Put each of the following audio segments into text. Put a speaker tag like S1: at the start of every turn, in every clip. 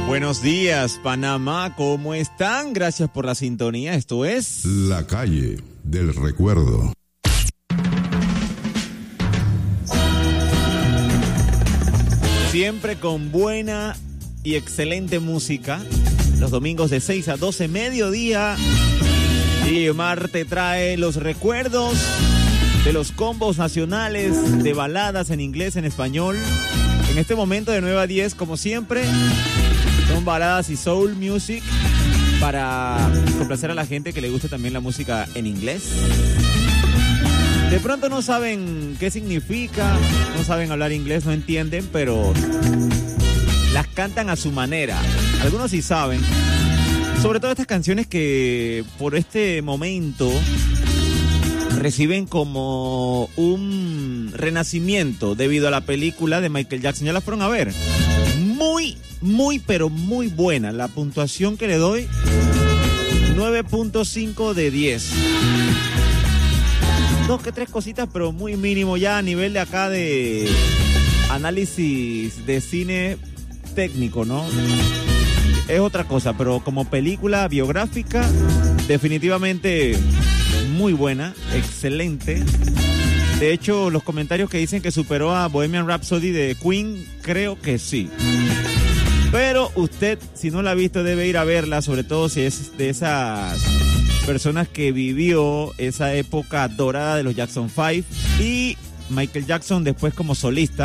S1: Buenos días, Panamá, ¿cómo están? Gracias por la sintonía. Esto es
S2: La Calle del Recuerdo.
S1: Siempre con buena y excelente música. Los domingos de 6 a 12, mediodía. Y Omar te trae los recuerdos de los combos nacionales de baladas en inglés, en español. En este momento de 9 a 10, como siempre, son baladas y soul music para complacer a la gente que le guste también la música en inglés. De pronto no saben qué significa, no saben hablar inglés, no entienden, pero las cantan a su manera. Algunos sí saben. Sobre todo estas canciones que por este momento reciben como un renacimiento debido a la película de Michael Jackson. ¿Ya la fueron a ver? Pero muy buena. La puntuación que le doy, 9.5 de 10. 2 que 3 cositas, pero muy mínimo ya a nivel de acá de análisis de cine técnico, ¿no? Es otra cosa, pero como película biográfica, definitivamente muy buena, excelente. De hecho, los comentarios que dicen que superó a Bohemian Rhapsody de Queen, creo que sí. Pero usted, si no la ha visto, debe ir a verla, sobre todo si es de esas personas que vivió esa época dorada de los Jackson 5 y Michael Jackson después como solista.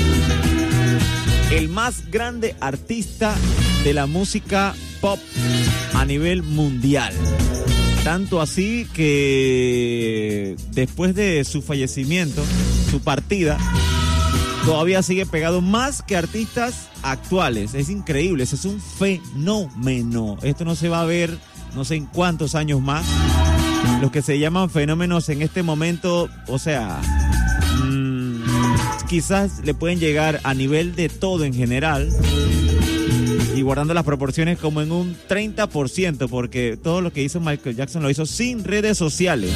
S1: El más grande artista de la música pop a nivel mundial. Tanto así que después de su fallecimiento, su partida, todavía sigue pegado más que artistas actuales. Es increíble, ese es un fenómeno. Esto no se va a ver no sé en cuántos años más. Los que se llaman fenómenos en este momento, o sea, quizás le pueden llegar a nivel de todo en general y guardando las proporciones como en un 30%, porque todo lo que hizo Michael Jackson lo hizo sin redes sociales.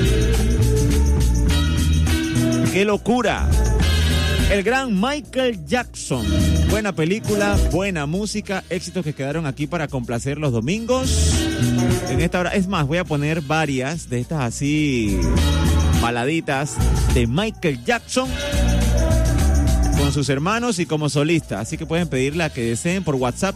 S1: ¡Qué locura! El gran Michael Jackson. Buena película, buena música, éxitos que quedaron aquí para complacer los domingos. En esta hora, es más, voy a poner varias de estas así baladitas de Michael Jackson con sus hermanos y como solista. Así que pueden pedir la que deseen por WhatsApp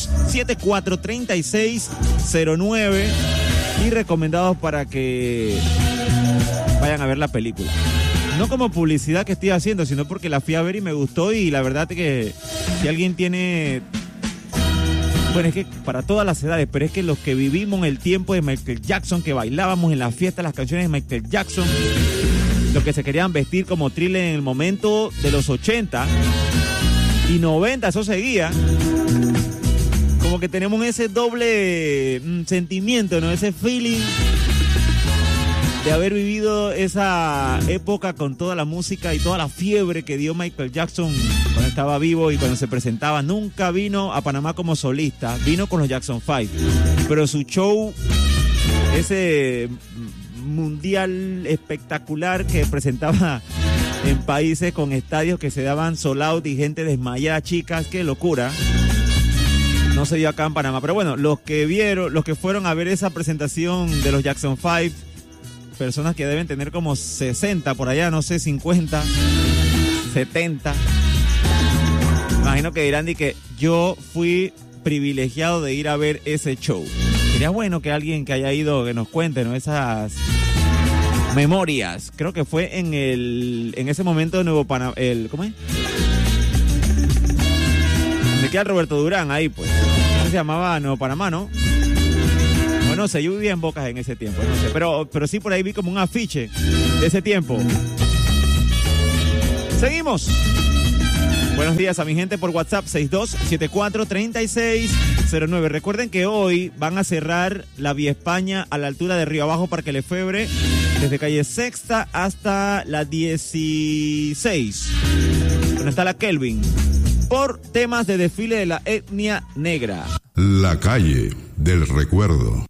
S1: 62743609 y recomendados para que vayan a ver la película. No como publicidad que estoy haciendo, sino porque la fui a ver y me gustó, y la verdad es que si alguien tiene... Bueno, es que para todas las edades, pero es que los que vivimos el tiempo de Michael Jackson, que bailábamos en la fiesta las canciones de Michael Jackson, los que se querían vestir como Thriller en el momento de los 80 y 90, eso seguía. Como que tenemos ese doble sentimiento, ¿no? Ese feeling de haber vivido esa época con toda la música y toda la fiebre que dio Michael Jackson cuando estaba vivo y cuando se presentaba. Nunca vino a Panamá como solista, vino con los Jackson 5, pero su show, ese mundial espectacular que presentaba en países con estadios que se daban sold out y gente desmayada, chicas, qué locura, no se dio acá en Panamá. Pero bueno, los que fueron a ver esa presentación de los Jackson 5, personas que deben tener como 60 por allá, no sé, 50, 70. Imagino que dirán que yo fui privilegiado de ir a ver ese show. Sería bueno que alguien que haya ido que nos cuente, ¿no? Esas memorias. Creo que fue en ese momento de Nuevo Panamá, ¿cómo es? Donde queda Roberto Durán, ahí pues. Se llamaba Nuevo Panamá, ¿no? No sé, yo vivía en Bocas en ese tiempo, no sé, pero sí por ahí vi como un afiche de ese tiempo. Seguimos. Buenos días a mi gente por WhatsApp 62743609. Recuerden que hoy van a cerrar la Vía España a la altura de Río Abajo, Parque Lefebvre, desde calle Sexta hasta la 16, donde está la Kelvin, por temas de desfile de la etnia negra.
S2: La Calle del Recuerdo.